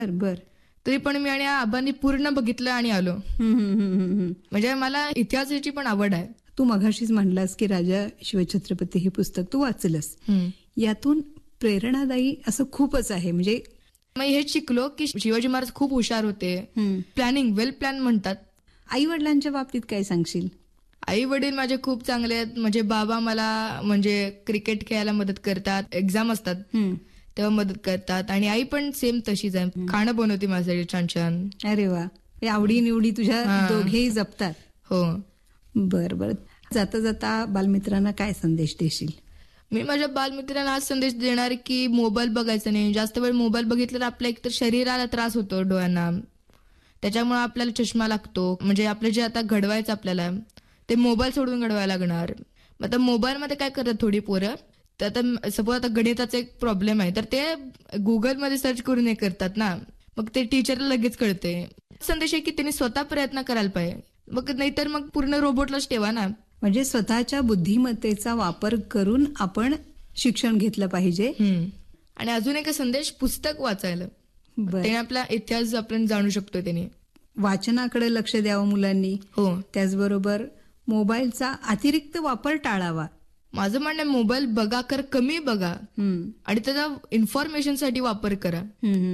बर. तरी पण मी आणि आबांनी पूर्ण बघितलं आणि आलो. म्हणजे मला इतिहासाची पण आवड आहे. तू मघाशीच म्हणलास की राजा शिवछत्रपती हे पुस्तक तू वाचलंस. यातून प्रेरणादायी असं खूपच आहे. म्हणजे मग हेच शिकलो की शिवाजी महाराज खूप हुशार होते. प्लॅनिंग, वेल प्लॅन म्हणतात. आई वडिलांच्या बाबतीत काय सांगशील? आई वडील माझे खूप चांगले आहेत. म्हणजे बाबा मला म्हणजे क्रिकेट खेळायला मदत करतात, एक्झाम असतात तेव्हा मदत करतात. आणि आई पण सेम तशीच आहे, खाणं बनवते माझ्यासाठी छान छान. अरे वा, आवडी निवडी तुझ्या दोघेही जपतात. हो. बर बर. जाता जाता बालमित्रांना काय संदेश देशील? मी माझ्या बालमित्रांना हाच संदेश देणार की मोबाईल बघायचा नाही. जास्त वेळ मोबाईल बघितल्यावर आपल्या एकतर शरीराला त्रास होतो, डोळ्यांना, त्याच्यामुळे आपल्याला चष्मा लागतो. म्हणजे आपलं जे आता घडवायचं आपल्याला ते मोबाईल सोडून घडवायला लागणार. मग आता मोबाईलमध्ये काय करतात थोडी पोरं, तर आता सपोज आता गणिताचा एक प्रॉब्लेम आहे तर ते गुगलमध्ये सर्च करून हे करतात ना, मग ते टीचरला लगेच कळते. संदेश आहे की त्यांनी स्वतः प्रयत्न करायला पाहिजे, मग नाहीतर मग पूर्ण रोबोटलाच ठेवा ना. म्हणजे स्वतःच्या बुद्धिमत्तेचा वापर करून आपण शिक्षण घेतलं पाहिजे. आणि अजून एक संदेश, पुस्तक वाचायला, त्याने आपला इतिहास आपण जाणू शकतो. त्याने वाचनाकडे लक्ष द्यावं मुलांनी. हो. त्याचबरोबर मोबाईलचा अतिरिक्त वापर टाळावा. माझं म्हणणं मोबाईल बघा, कर कमी बघा आणि त्याचा इन्फॉर्मेशनसाठी वापर करा.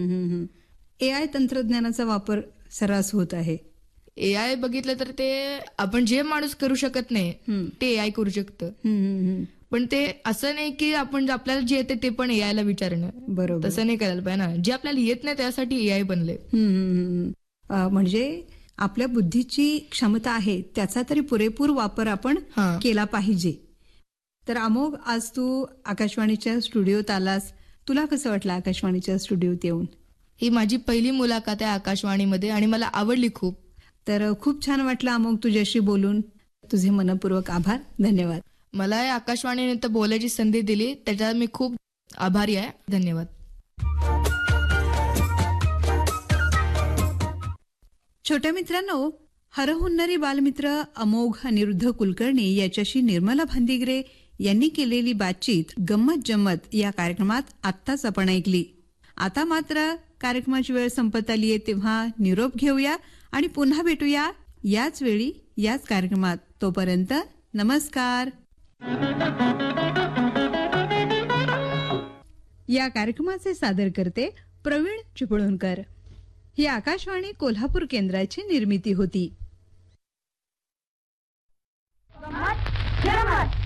AI तंत्रज्ञानाचा वापर सर्रास होत आहे. AI बघितलं तर ते आपण जे माणूस करू शकत नाही ते AI करू शकतं. पण ते असं नाही की आपण आपल्याला जे येते ते पण AI ला विचारणं. बरोबर. तसं नाही करायला पाहिजे ना. जे आपल्याला येत नाही त्यासाठी AI बनले. म्हणजे आपल्या बुद्धीची क्षमता आहे त्याचा तरी पुरेपूर वापर आपण केला पाहिजे. तर अमोघ, आज तू आकाशवाणीच्या स्टुडिओत आलास. तुला कसं वाटलं आकाशवाणीच्या स्टुडिओत येऊन? ही माझी पहिली मुलाखत आहे आकाशवाणीमध्ये आणि मला आवडली खूप. तर खूप छान वाटलं अमोघ तुझ्याशी बोलून. तुझे मनपूर्वक आभार. धन्यवाद. मला आकाशवाणीने तर बोलायची संधी दिली त्याच्यात मी खूप आभारी आहे. धन्यवाद. छोट्या मित्रांनो, हरहुन्नरी बालमित्र अमोघ अनिरुद्ध कुलकर्णी याच्याशी निर्मला भांदिगरे यांनी केलेली बातचीत गंमत जम्मत या कार्यक्रमात आत्ताच आपण ऐकली. आता मात्र कार्यक्रमाची वेळ संपत आली आहे, तेव्हा निरोप घेऊया आणि पुन्हा भेटूया याच वेळी याच कार्यक्रमात. तोपर्यंत नमस्कार. या कार्यक्रमाचे सादर करते प्रवीण चिपळूणकर. ही आकाशवाणी कोल्हापूर केंद्राची निर्मिती होती.